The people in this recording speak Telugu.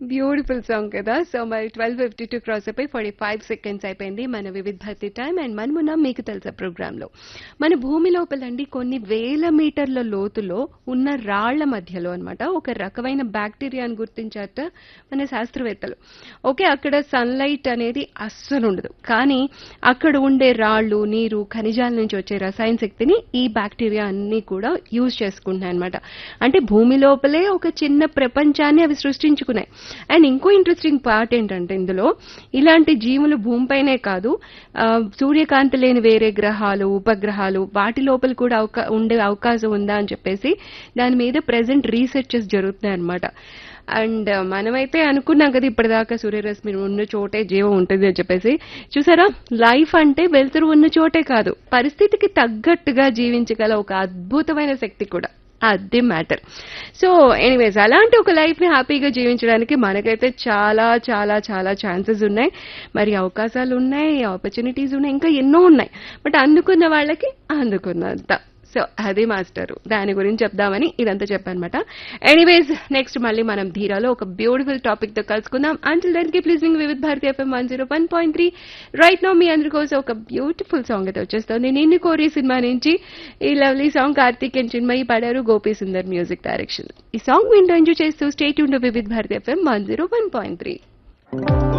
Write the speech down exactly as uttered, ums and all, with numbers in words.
బ్యూటిఫుల్ సాంగ్ కదా. సో మరి ట్వెల్వ్ ఫిఫ్టీ టూ క్రాస్ అయిపోయి ఫార్టీ ఫైవ్ సెకండ్స్ అయిపోయింది మన వివిధ భారతి టైం. అండ్ మనమున్న మీకు తెలుసా ప్రోగ్రామ్ లో మన భూమి లోపలండి కొన్ని వేల మీటర్ల లోతులో ఉన్న రాళ్ల మధ్యలో అన్నమాట ఒక రకమైన బ్యాక్టీరియాను గుర్తించారట మన శాస్త్రవేత్తలు. ఓకే, అక్కడ సన్లైట్ అనేది అస్సలు ఉండదు, కానీ అక్కడ ఉండే రాళ్లు, నీరు, ఖనిజాల నుంచి వచ్చే రసాయన శక్తిని ఈ బ్యాక్టీరియా అన్ని కూడా యూజ్ చేసుకుంటున్నాయి అనమాట. అంటే భూమి లోపలే ఒక చిన్న ప్రపంచాన్ని అవి సృష్టించుకున్నాయి. అండ్ ఇంకో ఇంట్రెస్టింగ్ పార్ట్ ఏంటంటే ఇందులో ఇలాంటి జీవులు భూమిపైనే కాదు, ఆ, సూర్యకాంతి లేని వేరే గ్రహాలు, ఉపగ్రహాలు వాటి లోపల కూడా అవకా ఉండే అవకాశం ఉందా అని చెప్పేసి దాని మీద ప్రెసెంట్ రీసెర్చెస్ జరుగుతున్నాయి అనమాట. అండ్ మనమైతే అనుకున్నాం కదా ఇప్పటిదాకా సూర్యరశ్మి ఉన్న చోటే జీవం ఉంటుంది అని చెప్పేసి. చూసారా, లైఫ్ అంటే వెలుతురు ఉన్న చోటే కాదు, పరిస్థితికి తగ్గట్టుగా జీవించగల ఒక అద్భుతమైన శక్తి కూడా. అది మ్యాటర్. సో ఎనీవేస్, అలాంటి ఒక లైఫ్ ని హ్యాపీగా జీవించడానికి మనకైతే చాలా చాలా చాలా ఛాన్సెస్ ఉన్నాయి, మరి అవకాశాలు ఉన్నాయి, ఆపర్చునిటీస్ ఉన్నాయి, ఇంకా ఎన్నో ఉన్నాయి. బట్ అందుకున్న వాళ్ళకి అందుకున్నంత. సో అది మాస్టరు, దాని గురించి చెప్దామని ఇదంతా చెప్పానమాట. ఎనీవేస్, నెక్స్ట్ మళ్ళీ మనం ధీరాలో ఒక బ్యూటిఫుల్ టాపిక్ తో కలుసుకుందాం. Until then keep listening Vividh Bharati FM one zero one point three. Right now మీ అందరి కోసం ఒక బ్యూటిఫుల్ సాంగ్ అయితే వచ్చేస్తుంది. నిన్ను కోరి సినిమా నుంచి ఈ lovely song Karthik and Chinmayi పాడారు, గోపీ సుందర్ మ్యూజిక్ డైరెక్షన్. ఈ సాంగ్ వింటూ ఎంజాయ్ చేస్తూ stay tuned to Vividh Bharati FM one zero one point three.